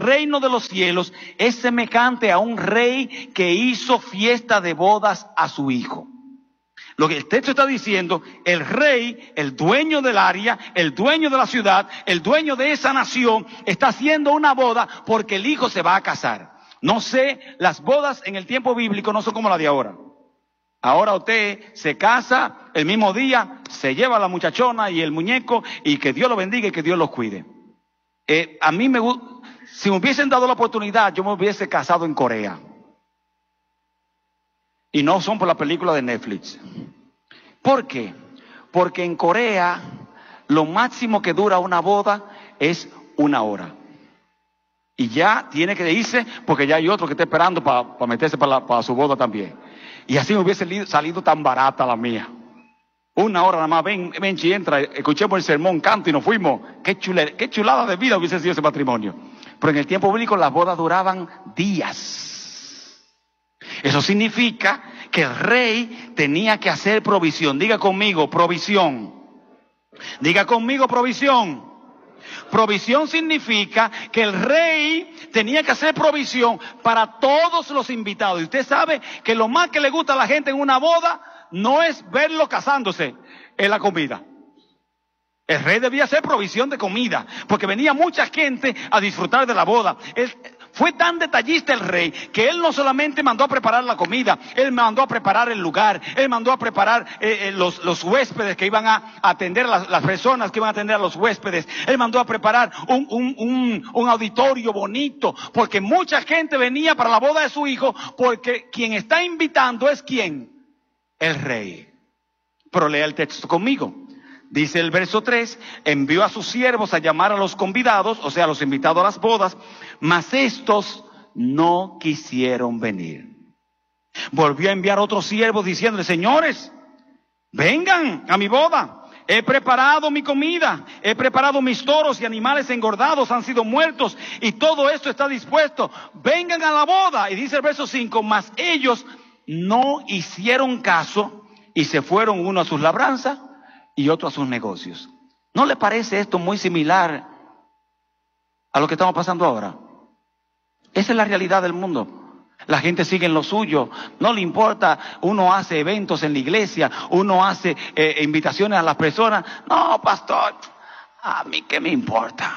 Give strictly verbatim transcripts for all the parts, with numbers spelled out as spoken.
reino de los cielos es semejante a un rey que hizo fiesta de bodas a su hijo. Lo que el texto está diciendo, el rey, el dueño del área, el dueño de la ciudad, el dueño de esa nación, está haciendo una boda porque el hijo se va a casar. No sé, las bodas en el tiempo bíblico no son como la de ahora. Ahora usted se casa el mismo día, se lleva a la muchachona y el muñeco y que Dios lo bendiga y que Dios los cuide. Eh, a mí me gusta, si me hubiesen dado la oportunidad, yo me hubiese casado en Corea. Y no son por la película de Netflix. ¿Por qué? Porque en Corea lo máximo que dura una boda es una hora. Y ya tiene que irse porque ya hay otro que está esperando para pa meterse para, para su boda también. Y así me hubiese salido tan barata la mía. Una hora nada más, ven, ven, chi, entra, escuchemos el sermón, canto y nos fuimos. Qué, chulera, qué chulada de vida hubiese sido ese matrimonio. Pero en el tiempo bíblico las bodas duraban días. Eso significa que el rey tenía que hacer provisión. Diga conmigo, provisión. Diga conmigo, provisión. Provisión significa que el rey tenía que hacer provisión para todos los invitados. Y usted sabe que lo más que le gusta a la gente en una boda no es verlo casándose, es la comida. El rey debía hacer provisión de comida, porque venía mucha gente a disfrutar de la boda. Él, fue tan detallista el rey que él no solamente mandó a preparar la comida, él mandó a preparar el lugar, él mandó a preparar eh, eh, los, los huéspedes que iban a atender a las, las personas que iban a atender a los huéspedes. Él mandó a preparar un, un, un, un auditorio bonito, porque mucha gente venía para la boda de su hijo, porque quien está invitando es ¿quién? El rey. Pero lea el texto conmigo. Dice el verso tres, envió a sus siervos a llamar a los convidados, o sea, a los invitados a las bodas, mas estos no quisieron venir. Volvió a enviar otros siervos diciéndole, señores, vengan a mi boda. He preparado mi comida, he preparado mis toros y animales engordados han sido muertos y todo esto está dispuesto. Vengan a la boda. Y dice el verso cinco, mas ellos no hicieron caso y se fueron uno a sus labranzas y otro a sus negocios. ¿No le parece esto muy similar a lo que estamos pasando ahora? Esa es la realidad del mundo. La gente sigue en lo suyo, no le importa. Uno hace eventos en la iglesia, uno hace eh, invitaciones a las personas. No, pastor, a mí qué me importa.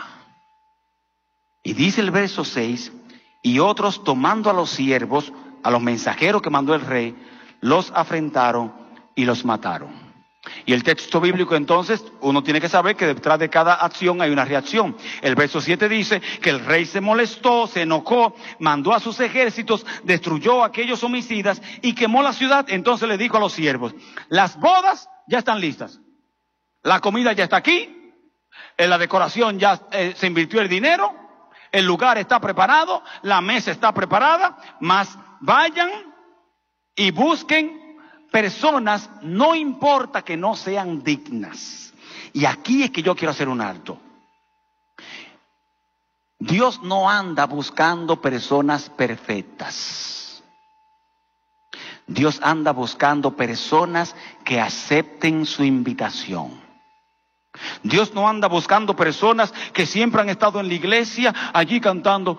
Y dice el verso seis, y otros tomando a los siervos, a los mensajeros que mandó el rey, los afrentaron y los mataron. Y el texto bíblico entonces, uno tiene que saber que detrás de cada acción hay una reacción. El verso siete dice que el rey se molestó, se enojó, mandó a sus ejércitos, destruyó a aquellos homicidas y quemó la ciudad. Entonces le dijo a los siervos, las bodas ya están listas, la comida ya está aquí, en la decoración ya eh, se invirtió el dinero, el lugar está preparado, la mesa está preparada, mas vayan y busquen personas, no importa que no sean dignas. Y aquí es que yo quiero hacer un alto. Dios no anda buscando personas perfectas. Dios anda buscando personas que acepten su invitación. Dios no anda buscando personas que siempre han estado en la iglesia, allí cantando,